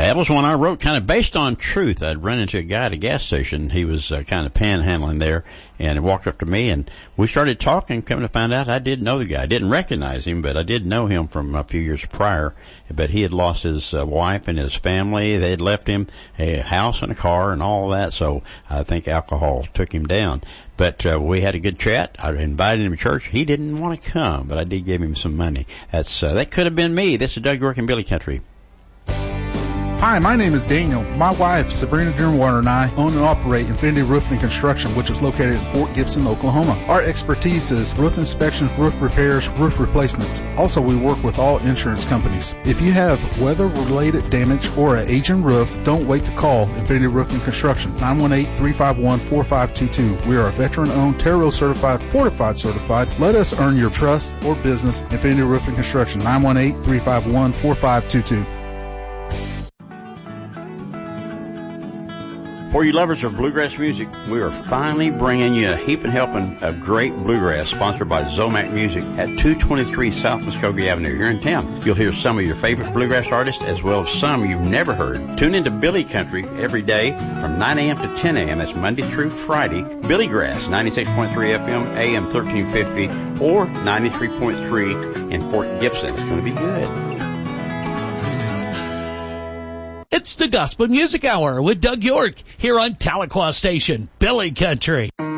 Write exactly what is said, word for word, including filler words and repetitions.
That was one I wrote kind of based on truth. I'd run into a guy at a gas station. He was uh, kind of panhandling there, and he walked up to me, and we started talking. Coming to find out, I did know the guy. I didn't recognize him, but I did know him from a few years prior. But he had lost his uh, wife and his family. They had left him a house and a car and all that, so I think alcohol took him down. But uh, we had a good chat. I invited him to church. He didn't want to come, but I did give him some money. That's uh, that could have been me. This is Doug York in Billy Country. Hi, my name is Daniel. My wife, Sabrina Durnwater, and I own and operate Infinity Roofing and Construction, which is located in Fort Gibson, Oklahoma. Our expertise is roof inspections, roof repairs, roof replacements. Also, we work with all insurance companies. If you have weather-related damage or an aging roof, don't wait to call Infinity Roofing and Construction, nine one eight, three five one, four five two two. We are a veteran-owned, Terro certified, fortified certified. Let us earn your trust or business. Infinity Roofing and Construction, nine one eight, three five one, four five two two. For you lovers of bluegrass music, we are finally bringing you a heaping helping of great bluegrass sponsored by Zomac Music at two twenty-three South Muskogee Avenue here in town. You'll hear some of your favorite bluegrass artists as well as some you've never heard. Tune into Billy Country every day from nine a.m. to ten a.m. That's Monday through Friday. Billy Grass, ninety-six point three F M, A M thirteen fifty, or ninety-three point three in Fort Gibson. It's going to be good. It's the Gospel Music Hour with Doug York here on Tahlequah Station, Billy Country.